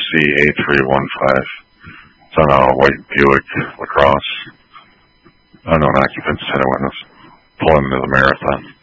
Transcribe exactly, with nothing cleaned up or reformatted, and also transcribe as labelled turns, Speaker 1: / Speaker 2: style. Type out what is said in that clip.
Speaker 1: C A three one five. It's on a white Buick LaCrosse. Unknown occupants said I witness pulling into the marathon.